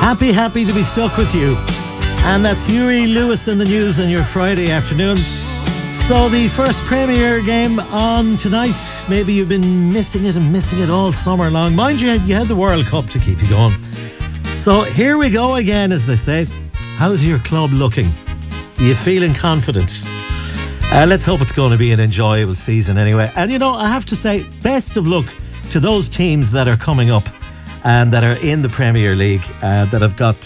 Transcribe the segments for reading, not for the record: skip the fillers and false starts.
Happy to be stuck with you. And that's Huey Lewis in the news on your Friday afternoon. So the first Premier game on tonight. Maybe you've been missing it all summer long. Mind you, you had the World Cup to keep you going. So here we go again, as they say. How's your club looking? Are you feeling confident? Let's hope it's going to be an enjoyable season anyway. And you know, I have to say, best of luck to those teams that are coming up and that are in the Premier League, that have got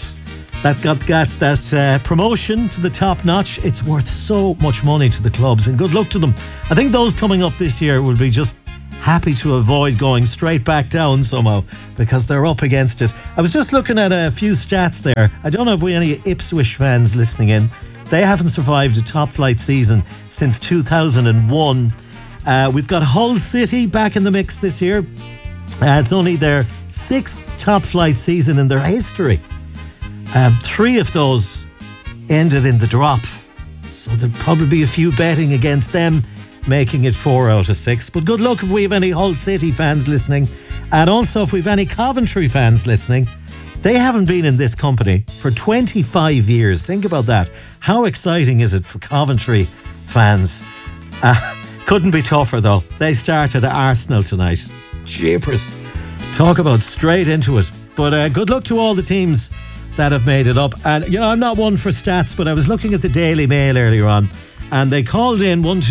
that promotion to the top notch. It's worth so much money to the clubs, and good luck to them. I think those coming up this year will be just happy to avoid going straight back down somehow, because they're up against it. I was just looking at a few stats there. I don't know if we have any Ipswich fans listening in. They haven't survived a top flight season since 2001. We've got Hull City back in the mix this year. It's only their 6th top flight season in their history. 3 of those ended in the drop. So there'll probably be a few betting against them, making it 4 out of 6. But good luck if we have any Hull City fans listening. And also if we have any Coventry fans listening. They haven't been in this company for 25 years. Think about that. How exciting is it for Coventry fans? Couldn't be tougher though. They started at Arsenal tonight. Jeepers. Talk about straight into it. But good luck to all the teams that have made it up. And you know, I'm not one for stats, but I was looking at the Daily Mail earlier on, and they called in 8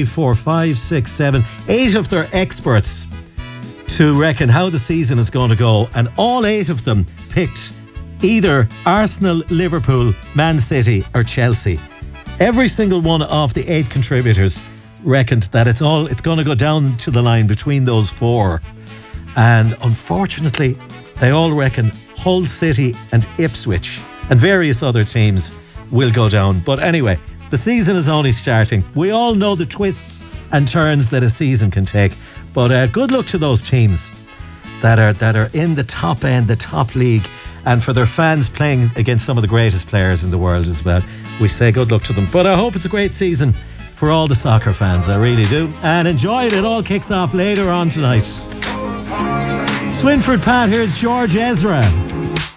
of their experts to reckon how the season is going to go, and all 8 of them picked either Arsenal, Liverpool, Man City or Chelsea. Every single one of the 8 contributors reckoned that it's going to go down to the line between those 4. And unfortunately, they all reckon Hull City and Ipswich and various other teams will go down. But anyway, the season is only starting. We all know the twists and turns that a season can take. But good luck to those teams that are in the top end, the top league, and for their fans playing against some of the greatest players in the world as well. We say good luck to them. But I hope it's a great season for all the soccer fans. I really do. And enjoy it. It all kicks off later on tonight. Swinford Pat, here's George Ezra.